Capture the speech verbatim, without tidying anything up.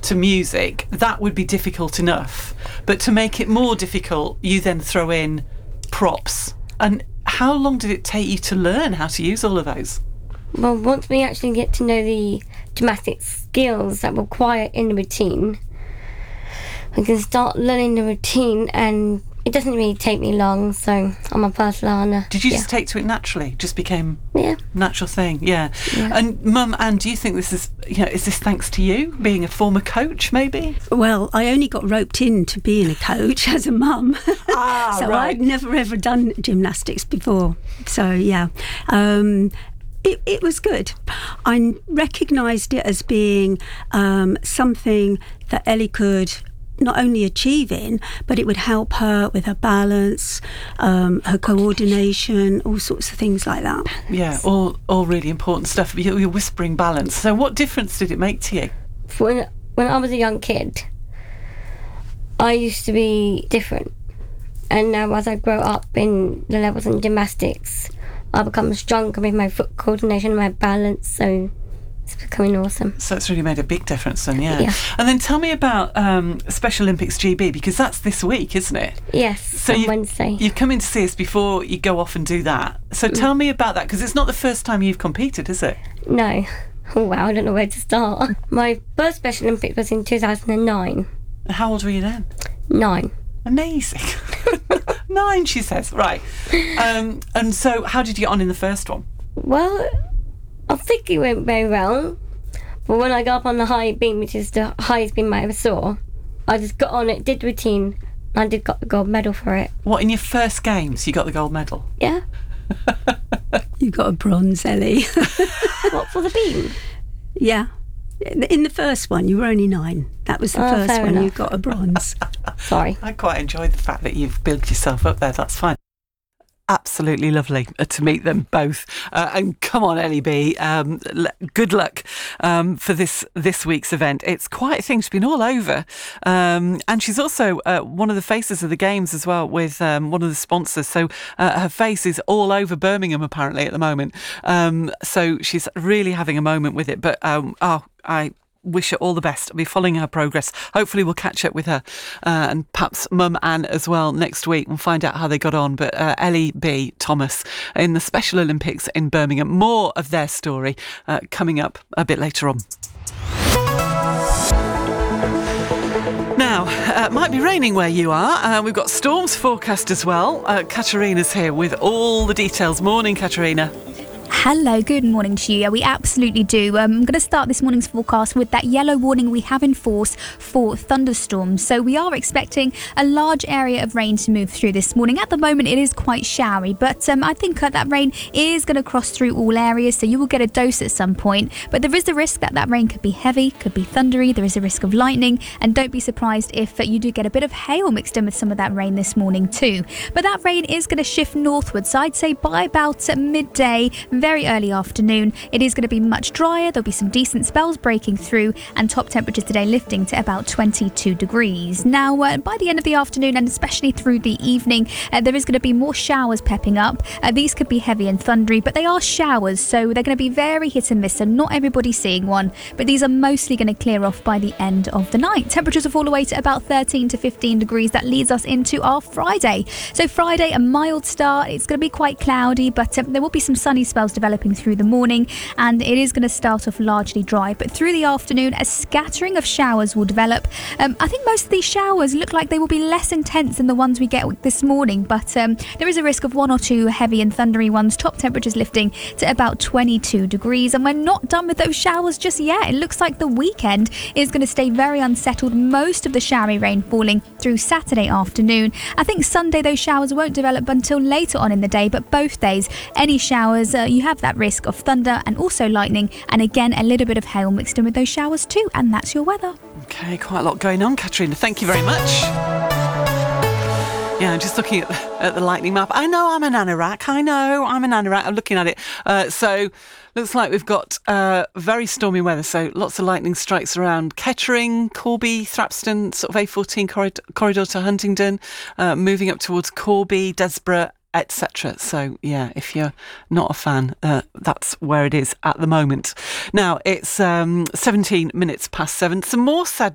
to music, that would be difficult enough. But to make it more difficult, you then throw in props. And how long did it take you to learn how to use all of those? Well, once we actually get to know the dramatic skills that we're required in the routine, we can start learning the routine, and it doesn't really take me long, so I'm a first learner. Did you yeah. just take to it naturally? Just became yeah. natural thing, yeah. yeah. And Mum, Anne, do you think this is, you know, is this thanks to you being a former coach, maybe? Well, I only got roped into being a coach as a mum, ah, so right. I'd never ever done gymnastics before. So yeah. Um, It, it was good. I recognised it as being um, something that Ellie could not only achieve in, but it would help her with her balance, um, her coordination, all sorts of things like that. Yeah, all all really important stuff. You're, you're whispering balance. So what difference did it make to you? When, when I was a young kid, I used to be different. And now as I grow up in the levels in gymnastics, I become stronger with my foot coordination and my balance, so it's becoming awesome. So it's really made a big difference then, yeah. Yeah. And then tell me about um, Special Olympics G B, because that's this week, isn't it? Yes, so on you've, Wednesday. You've come in to see us before you go off and do that. So mm. tell me about that, because it's not the first time you've competed, is it? No. Oh, wow, I don't know where to start. My first Special Olympics was in two thousand nine. How old were you then? Nine. Amazing. Nine, she says. Right. Um, and so how did you get on in the first one? Well, I think it went very well. But when I got up on the high beam, which is the highest beam I ever saw, I just got on it, did the routine, and I did got the gold medal for it. What, in your first games you got the gold medal? Yeah. You got a bronze, Ellie. What, for the beam? Yeah. In the first one, you were only nine. That was the Oh, first fair one enough. you got a bronze. Sorry. I quite enjoyed the fact that you've built yourself up there. That's fine. Absolutely lovely uh, to meet them both. Uh, and come on, Ellie B, um, l- good luck um, for this this week's event. It's quite a thing. She's been all over. Um, and she's also uh, one of the faces of the Games as well, with um, one of the sponsors. So uh, her face is all over Birmingham, apparently, at the moment. Um, so she's really having a moment with it. But, um, oh, I... wish her all the best. I'll be following her progress. Hopefully we'll catch up with her uh, and perhaps Mum Anne as well next week and find out how they got on. But uh, Ellie B Thomas in the Special Olympics in Birmingham. More of their story uh, coming up a bit later on. Now, uh, it might be raining where you are. Uh, we've got storms forecast as well. Uh, Katerina's here with all the details. Morning, Katerina. Hello, good morning to you. Yeah, we absolutely do. Um, I'm going to start this morning's forecast with that yellow warning we have in force for thunderstorms. So we are expecting a large area of rain to move through this morning. At the moment, it is quite showery, but um, I think uh, that rain is going to cross through all areas, so you will get a dose at some point. But there is a risk that that rain could be heavy, could be thundery. There is a risk of lightning, and don't be surprised if uh, you do get a bit of hail mixed in with some of that rain this morning too. But that rain is going to shift northwards. I'd say by about uh, midday, very early afternoon, it is going to be much drier. There'll be some decent spells breaking through, and top temperatures today lifting to about twenty-two degrees. Now, uh, by the end of the afternoon and especially through the evening, uh, there is going to be more showers pepping up. Uh, these could be heavy and thundery, but they are showers, so they're going to be very hit and miss, and not everybody's seeing one. But these are mostly going to clear off by the end of the night. Temperatures will fall away to about thirteen to fifteen degrees. That leads us into our Friday. So Friday, a mild start. It's going to be quite cloudy, but um, there will be some sunny spells developing through the morning, and it is going to start off largely dry, but through the afternoon a scattering of showers will develop. um, I think most of these showers look like they will be less intense than the ones we get this morning, but um, there is a risk of one or two heavy and thundery ones. Top temperatures lifting to about twenty-two degrees, and we're not done with those showers just yet. It looks like the weekend is going to stay very unsettled, most of the showery rain falling through Saturday afternoon. I think Sunday those showers won't develop until later on in the day, but both days any showers, uh, you have that risk of thunder and also lightning, and again a little bit of hail mixed in with those showers too. And that's your weather. Okay, quite a lot going on, Katerina. Thank you very much. Yeah, I'm just looking at the, at the lightning map. I know I'm an anorak. I know I'm an anorak. I'm looking at it. Uh, so looks like we've got uh, very stormy weather. So lots of lightning strikes around Kettering, Corby, Thrapston, sort of A fourteen corridor, corridor to Huntingdon, uh, moving up towards Corby, Desborough, et cetera. So, yeah, if you're not a fan, uh, that's where it is at the moment. Now, it's um, seventeen minutes past seven. Some more sad